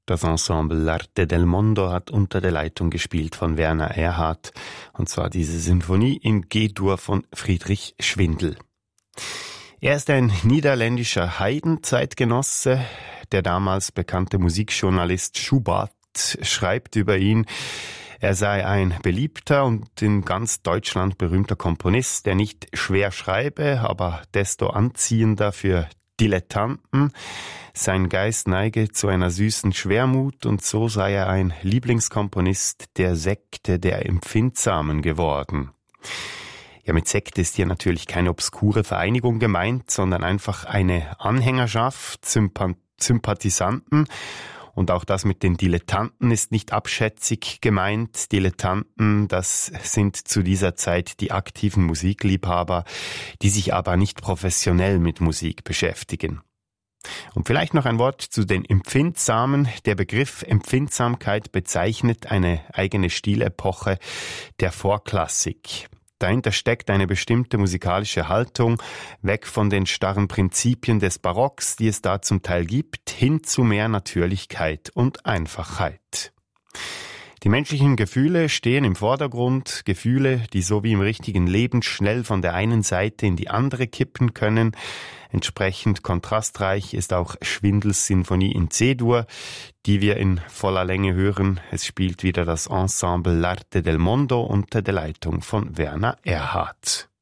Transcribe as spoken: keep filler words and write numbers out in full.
Das Ensemble L'Arte del Mondo hat unter der Leitung gespielt von Werner Erhardt, und zwar diese Sinfonie in G-Dur von Friedrich Schwindel. Er ist ein niederländischer Haydn-Zeitgenosse. Der damals bekannte Musikjournalist Schubert schreibt über ihn, er sei ein beliebter und in ganz Deutschland berühmter Komponist, der nicht schwer schreibe, aber desto anziehender für Dilettanten. Sein Geist neige zu einer süßen Schwermut und so sei er ein Lieblingskomponist der Sekte der Empfindsamen geworden. Ja, mit Sekte ist hier natürlich keine obskure Vereinigung gemeint, sondern einfach eine Anhängerschaft, Sympa- Sympathisanten. Und auch das mit den Dilettanten ist nicht abschätzig gemeint. Dilettanten, das sind zu dieser Zeit die aktiven Musikliebhaber, die sich aber nicht professionell mit Musik beschäftigen. Und vielleicht noch ein Wort zu den Empfindsamen. Der Begriff Empfindsamkeit bezeichnet eine eigene Stilepoche der Vorklassik. Dahinter steckt eine bestimmte musikalische Haltung, weg von den starren Prinzipien des Barocks, die es da zum Teil gibt, hin zu mehr Natürlichkeit und Einfachheit. Die menschlichen Gefühle stehen im Vordergrund, Gefühle, die so wie im richtigen Leben schnell von der einen Seite in die andere kippen können. Entsprechend kontrastreich ist auch Schwindels Sinfonie in C-Dur, die wir in voller Länge hören. Es spielt wieder das Ensemble L'Arte del Mondo unter der Leitung von Werner Erhardt.